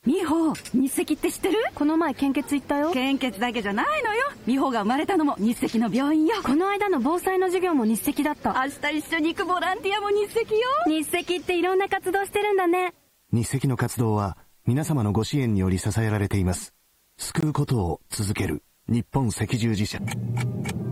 美穂、日赤って知ってる？ この前献血行ったよ。 献血だけじゃないのよ。美穂が生まれたのも日赤の病院よ。 この間の防災の授業も日赤だった。 明日一緒に行くボランティアも日赤よ。 日赤っていろんな活動してるんだね。 日赤の活動は皆様のご支援により支えられています。救うことを続ける日本赤十字社。